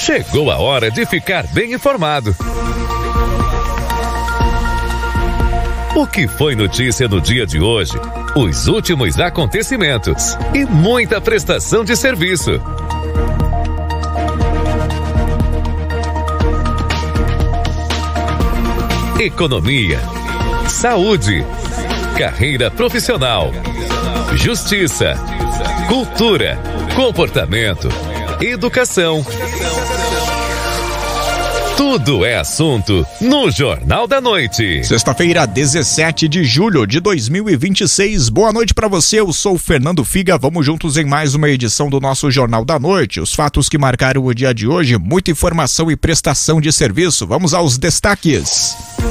Chegou a hora de ficar bem informado. O que foi notícia no dia de hoje? Os últimos acontecimentos e muita prestação de serviço. Economia, saúde, carreira profissional, justiça, cultura, comportamento, educação. Tudo é assunto no Jornal da Noite. Sexta-feira, 17 de julho de 2026. Boa noite pra você, eu sou o Fernando Figa. Vamos juntos em mais uma edição do nosso Jornal da Noite. Os fatos que marcaram o dia de hoje, muita informação e prestação de serviço. Vamos aos destaques.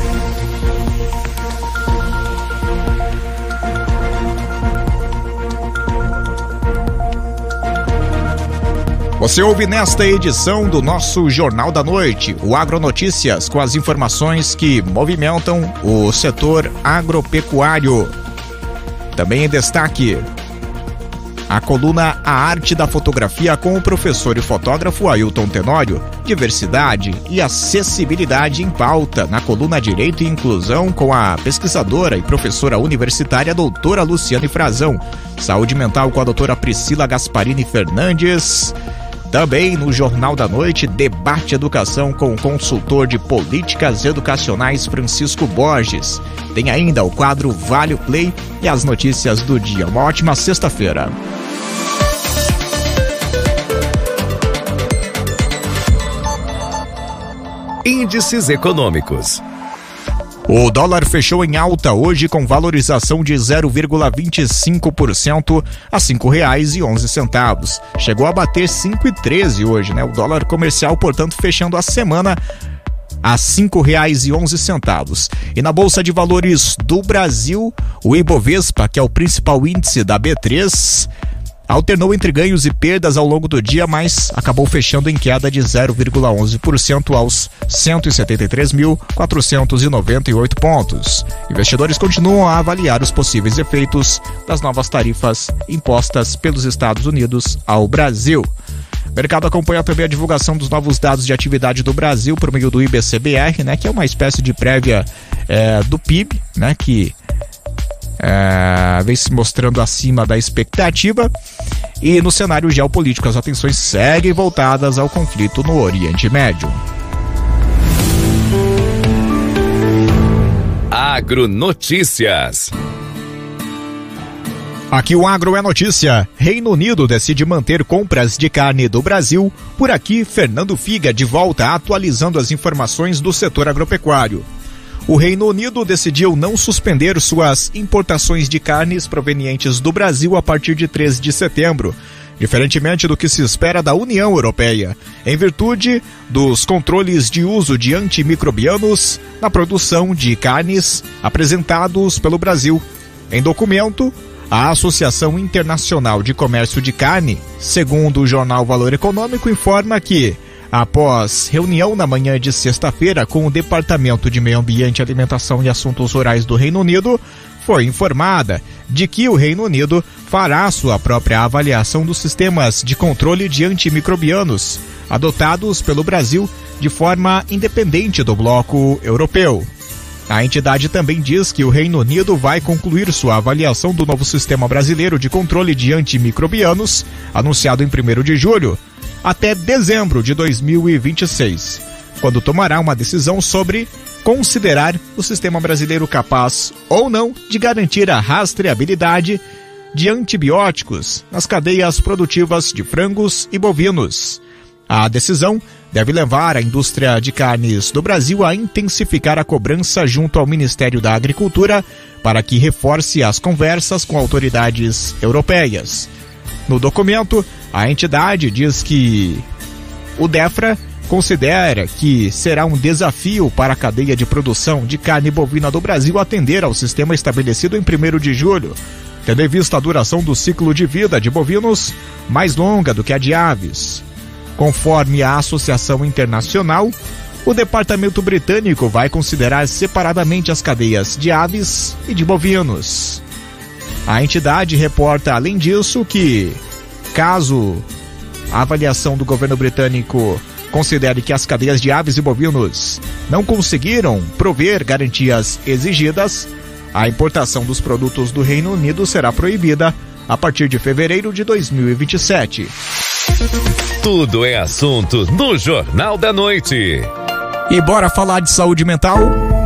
Você ouve nesta edição do nosso Jornal da Noite, o Agronotícias, com as informações que movimentam o setor agropecuário. Também em destaque, a coluna A Arte da Fotografia com o professor e fotógrafo Ailton Tenório, diversidade e acessibilidade em pauta, na coluna Direito e Inclusão com a pesquisadora e professora universitária doutora Luciane Frazão, saúde mental com a doutora Priscila Gasparini Fernandes. Também no Jornal da Noite, debate educação com o consultor de políticas educacionais Francisco Borges. Tem ainda o quadro Vale o Play e as notícias do dia. Uma ótima sexta-feira. Índices econômicos. O dólar fechou em alta hoje com valorização de 0,25% a R$ 5,11. Chegou a bater 5,13 hoje, né? O dólar comercial, portanto, fechando a semana a R$ 5,11. E na Bolsa de Valores do Brasil, o Ibovespa, que é o principal índice da B3, alternou entre ganhos e perdas ao longo do dia, mas acabou fechando em queda de 0,11% aos 173.498 pontos. Investidores continuam a avaliar os possíveis efeitos das novas tarifas impostas pelos Estados Unidos ao Brasil. O mercado acompanha também a divulgação dos novos dados de atividade do Brasil por meio do IBCBR, né, que é uma espécie de prévia do PIB, né, que vem se mostrando acima da expectativa. E no cenário geopolítico, as atenções seguem voltadas ao conflito no Oriente Médio. Agronotícias. Aqui o Agro é notícia. Reino Unido decide manter compras de carne do Brasil. Por aqui, Fernando Figa de volta atualizando as informações do setor agropecuário. O Reino Unido decidiu não suspender suas importações de carnes provenientes do Brasil a partir de 3 de setembro, diferentemente do que se espera da União Europeia, em virtude dos controles de uso de antimicrobianos na produção de carnes apresentados pelo Brasil. Em documento, a Associação Internacional de Comércio de Carne, segundo o jornal Valor Econômico, informa que, após reunião na manhã de sexta-feira com o Departamento de Meio Ambiente, Alimentação e Assuntos Rurais do Reino Unido, foi informada de que o Reino Unido fará sua própria avaliação dos sistemas de controle de antimicrobianos adotados pelo Brasil de forma independente do bloco europeu. A entidade também diz que o Reino Unido vai concluir sua avaliação do novo sistema brasileiro de controle de antimicrobianos, anunciado em 1º de julho, até dezembro de 2026, quando tomará uma decisão sobre considerar o sistema brasileiro capaz ou não de garantir a rastreabilidade de antibióticos nas cadeias produtivas de frangos e bovinos. A decisão deve levar a indústria de carnes do Brasil a intensificar a cobrança junto ao Ministério da Agricultura para que reforce as conversas com autoridades europeias. No documento, a entidade diz que o DEFRA considera que será um desafio para a cadeia de produção de carne bovina do Brasil atender ao sistema estabelecido em 1º de julho, tendo em vista a duração do ciclo de vida de bovinos mais longa do que a de aves. Conforme a Associação Internacional, o Departamento Britânico vai considerar separadamente as cadeias de aves e de bovinos. A entidade reporta, além disso, que, caso a avaliação do governo britânico considere que as cadeias de aves e bovinos não conseguiram prover garantias exigidas, a importação dos produtos do Reino Unido será proibida a partir de fevereiro de 2027. Tudo é assunto no Jornal da Noite. E bora falar de saúde mental?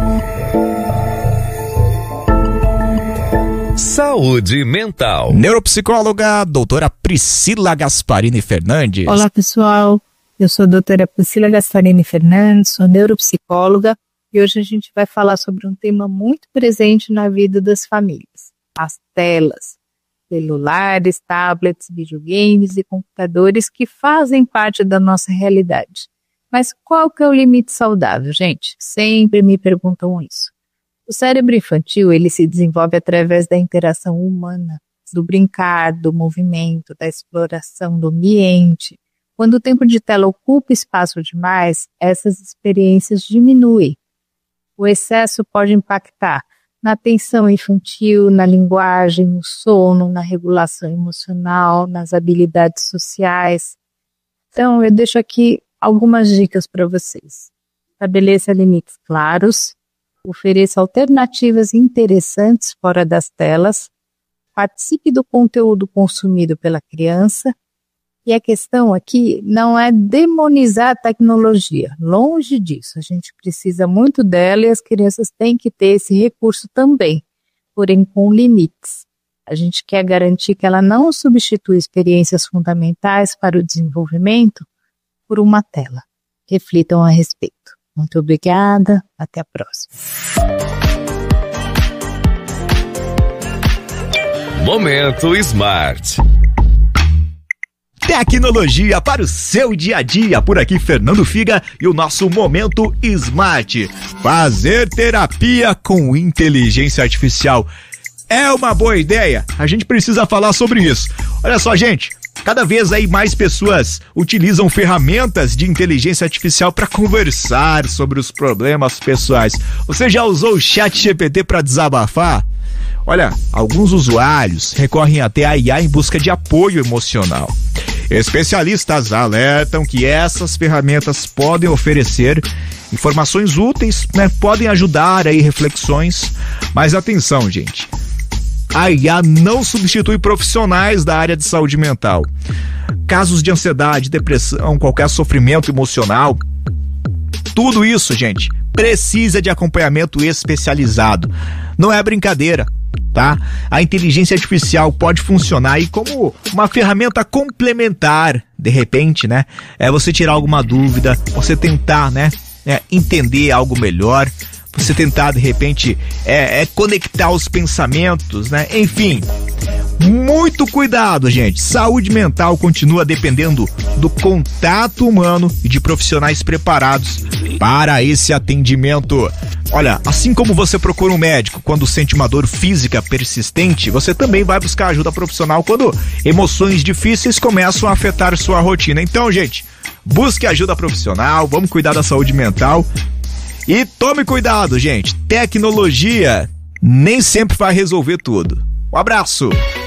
Saúde mental. Neuropsicóloga, doutora Priscila Gasparini Fernandes. Olá, pessoal. Eu sou a doutora Priscila Gasparini Fernandes, sou neuropsicóloga e hoje a gente vai falar sobre um tema muito presente na vida das famílias: as telas. Celulares, tablets, videogames e computadores que fazem parte da nossa realidade. Mas qual que é o limite saudável, gente? Sempre me perguntam isso. O cérebro infantil, ele se desenvolve através da interação humana, do brincar, do movimento, da exploração do ambiente. Quando o tempo de tela ocupa espaço demais, essas experiências diminuem. O excesso pode impactar na atenção infantil, na linguagem, no sono, na regulação emocional, nas habilidades sociais. Então, eu deixo aqui algumas dicas para vocês. Estabeleça limites claros, ofereça alternativas interessantes fora das telas, participe do conteúdo consumido pela criança. E a questão aqui não é demonizar a tecnologia, longe disso. A gente precisa muito dela e as crianças têm que ter esse recurso também, porém com limites. A gente quer garantir que ela não substitui experiências fundamentais para o desenvolvimento por uma tela. Reflitam a respeito. Muito obrigada, até a próxima. Momento Smart. Tecnologia para o seu dia a dia. Por aqui, Fernando Figa e o nosso Momento Smart. Fazer terapia com inteligência artificial é uma boa ideia? A gente precisa falar sobre isso. Olha só, gente, cada vez aí mais pessoas utilizam ferramentas de inteligência artificial para conversar sobre os problemas pessoais. Você já usou o ChatGPT para desabafar? Olha, alguns usuários recorrem até a IA em busca de apoio emocional. Especialistas alertam que essas ferramentas podem oferecer informações úteis, podem ajudar aí reflexões, mas atenção, gente. A IA não substitui profissionais da área de saúde mental. Casos de ansiedade, depressão, qualquer sofrimento emocional, tudo isso, gente, precisa de acompanhamento especializado. Não é brincadeira, tá? A inteligência artificial pode funcionar aí como uma ferramenta complementar, de repente, É você tirar alguma dúvida, você tentar, entender algo melhor, você tentar, de repente, conectar os pensamentos, Enfim, muito cuidado, gente. Saúde mental continua dependendo do contato humano e de profissionais preparados para esse atendimento. Olha, assim como você procura um médico quando sente uma dor física persistente, você também vai buscar ajuda profissional quando emoções difíceis começam a afetar sua rotina. Então, gente, busque ajuda profissional, vamos cuidar da saúde mental. E tome cuidado, gente. Tecnologia nem sempre vai resolver tudo. Um abraço!